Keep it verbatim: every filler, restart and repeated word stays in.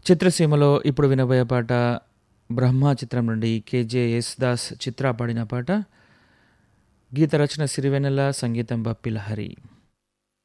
చిత్రసీమలో ఇప్పుడు వినబోయే పాట 'బ్రహ్మ' చిత్రం నుండి కేజే యేసుదాస్ చిత్ర పాడిన పాట. గీత రచన సిరివెన్నెల, సంగీతం బప్పి లహరి.